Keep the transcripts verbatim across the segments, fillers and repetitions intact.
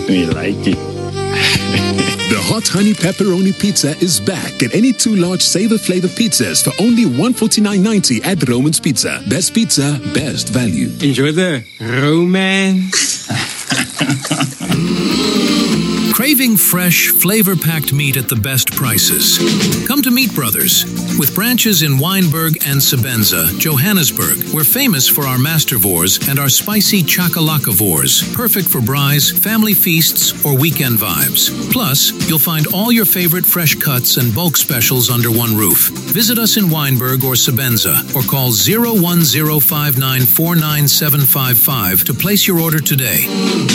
We like it. The Hot Honey Pepperoni Pizza is back. Get any two large Savor Flavor pizzas for only one hundred forty-nine ninety at Roman's Pizza. Best pizza, best value. Enjoy the romance. Craving fresh, flavor-packed meat at the best prices? Come to Meat Brothers. With branches in Wynberg and Sabenza, Johannesburg, we're famous for our mastervores and our spicy chakalakavores, perfect for braais, family feasts, or weekend vibes. Plus, you'll find all your favorite fresh cuts and bulk specials under one roof. Visit us in Wynberg or Sabenza, or call zero one zero five nine four nine seven five five to place your order today.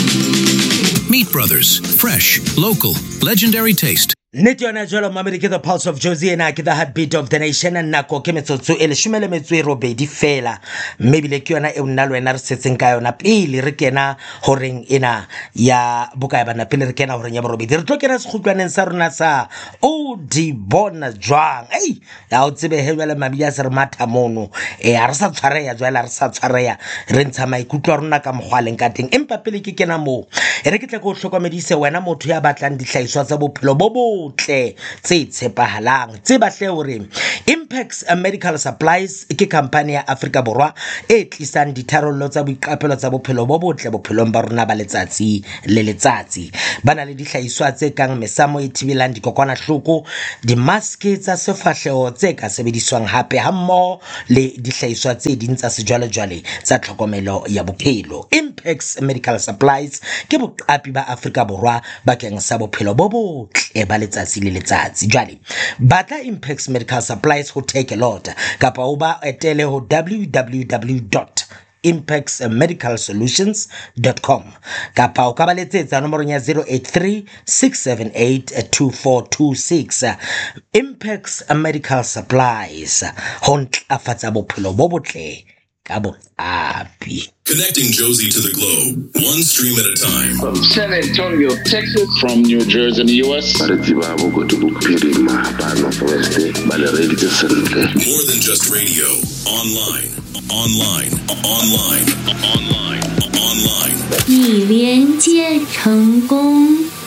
Meat Brothers. Fresh, local, legendary taste. Nnete yona jwalo mamedi ke the pulse of Josie ena ke the heartbeat of the nation nako ke metsotso e leshome le metso e robedi fela maybe le ke yona e nna le wena re setseng ka yona pele re kena horeng ena ya buka bana pele re kena horeng ya borobedi re tlo kena sekhutlwaneng sa rona sa o di bona jwang ei ya o tsebe helwela mabia se re matha mono e a re sa tshwareya jwala re sa tshwareya re ntsha maikutlo rona ka mogwaleng ka teng empa pele ke kena mo e re ke tle go hlokomedise wena motho ya batlang dihlaiswa tsa bophelo bo tle tse tshepahalang tse bahle hore Impex Medical Supplies ke company ya Afrika Borwa e tlisang ditharollo tsa boiqapelo tsa bophelo bo botle bophelong ba rona ba letsatsi le letsatsi bana le dihlaiswa tse kang mesamo e thibelang dikokwana hloko di mask tsa sefahleo tse ka sebediswang hape hammo le dihlaiswa tse ding tsa sejwalejwale tsa tlhokomelo ya bophelo. Impex Medical Supplies ke boqapi ba Afrika Borwa bakeng sa bophelo bo botle ba letsatsi le letsatsi jwale batla Impex Medical Supplies ho take a lot kapa o ba etele ho w w w dot impex medical solutions dot com kapa o ka ba letsetsa nomorong ya zero eight three six seven eight two four two six. Impex Medical Supplies ho ntlafatsa bophelo bo botle ka boapi. Connecting Josie to the globe, one stream at a time. From San Antonio, Texas. From New Jersey in the U S. More than just radio. Online, online, online, online, online. 已连接成功。